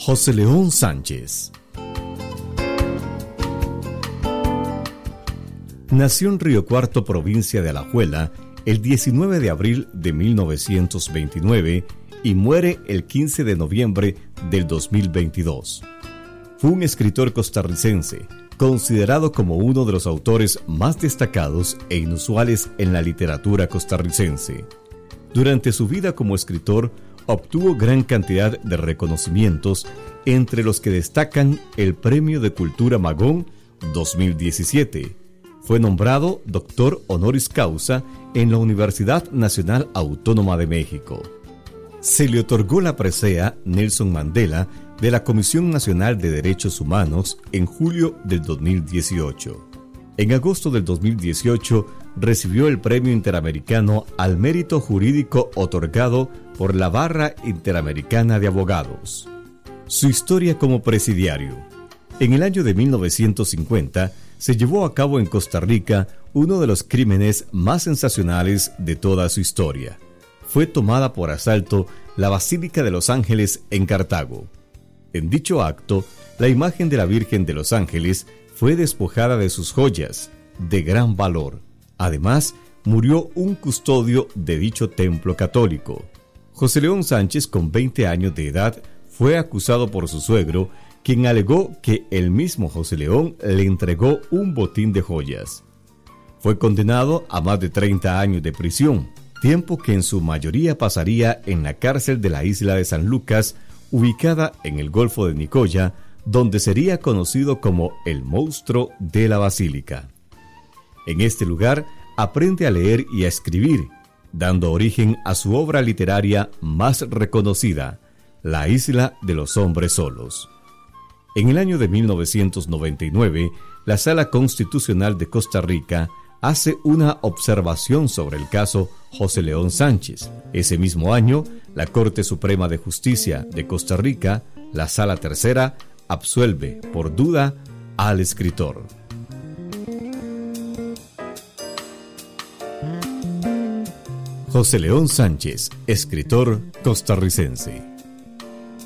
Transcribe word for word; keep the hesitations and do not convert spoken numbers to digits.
José León Sánchez. Nació en Río Cuarto, provincia de Alajuela, el diecinueve de abril de mil novecientos veintinueve y muere el quince de noviembre del dos mil veintidós. Fue un escritor costarricense, considerado como uno de los autores más destacados e inusuales en la literatura costarricense. Durante su vida como escritor, obtuvo gran cantidad de reconocimientos, entre los que destacan el Premio de Cultura Magón dos mil diecisiete. Fue nombrado doctor honoris causa en la Universidad Nacional Autónoma de México. Se le otorgó la presea Nelson Mandela de la Comisión Nacional de Derechos Humanos en julio del dos mil dieciocho. En agosto del dos mil dieciocho recibió el Premio Interamericano al Mérito Jurídico otorgado por la Barra Interamericana de Abogados. Su historia como presidiario. En el año de mil novecientos cincuenta se llevó a cabo en Costa Rica uno de los crímenes más sensacionales de toda su historia. Fue tomada por asalto la Basílica de los Ángeles en Cartago. En dicho acto, la imagen de la Virgen de los Ángeles fue despojada de sus joyas, de gran valor. Además, murió un custodio de dicho templo católico. José León Sánchez, con veinte años de edad, fue acusado por su suegro, quien alegó que el mismo José León le entregó un botín de joyas. Fue condenado a más de treinta años de prisión, tiempo que en su mayoría pasaría en la cárcel de la isla de San Lucas, ubicada en el Golfo de Nicoya, donde sería conocido como el monstruo de la Basílica. En este lugar aprende a leer y a escribir, dando origen a su obra literaria más reconocida, La Isla de los Hombres Solos. En el año de mil novecientos noventa y nueve, la Sala Constitucional de Costa Rica hace una observación sobre el caso José León Sánchez. Ese mismo año, la Corte Suprema de Justicia de Costa Rica, la Sala Tercera, absuelve por duda al escritor. José León Sánchez, escritor costarricense.